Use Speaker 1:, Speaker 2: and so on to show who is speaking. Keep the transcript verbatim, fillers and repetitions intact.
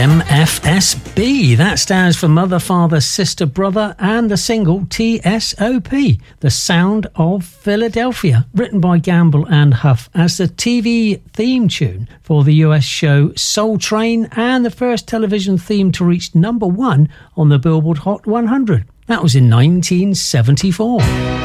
Speaker 1: M F S B. That stands for Mother, Father, Sister, Brother, and the single T S O P, The Sound of Philadelphia, written by Gamble and Huff as the T V theme tune for the U S show Soul Train and the first television theme to reach number one on the Billboard Hot one hundred. That was in nineteen seventy-four.